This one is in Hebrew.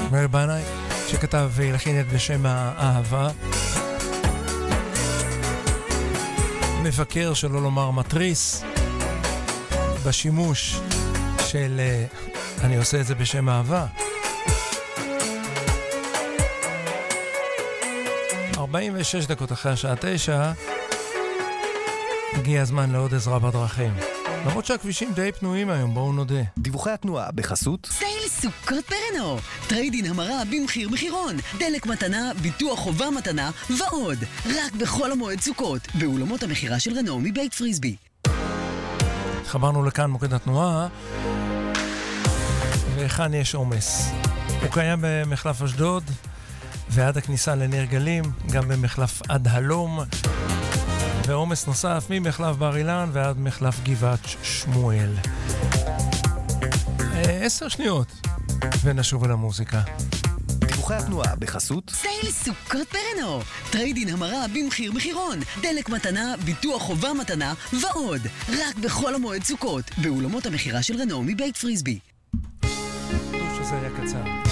מאיר בנאי, שכתב והלחין את בשם האהבה. מבקר, שלא לומר מטריס, בשימוש של אני עושה את זה בשם אהבה. 46 דקות אחרי השעה 9, הגיע הזמן לעוד עזרה בדרכים. למרות שהכבישים די פנויים היום, בואו נודה. דיווחי התנועה בחסות סייל סוכות ברנו, טריידין המרה במחיר מחירון, דלק מתנה, ביטוח חובה מתנה ועוד. רק בחול המועד סוכות, באולמות המחירה של רנו מבית פריסבי. חברנו לכאן מוקד התנועה, וכאן יש עומס. הוא קיים במחלף אשדוד ועד הכניסה לניר גלים, גם במחלף עד הלום, ועומס נוסף ממחלף בר אילן ועד מחלף גבעת שמואל. 10 שניות ונשוב אל המוזיקה. דיווחי התנועה בחסות סייל סוכות ברנו, טריידין המרה במחיר מחירון, דלק מתנה, ביטוח חובה מתנה ועוד. רק בחול המועד סוכות, באולמות המחירה של רנו מבית פריסבי. שזה היה קצר.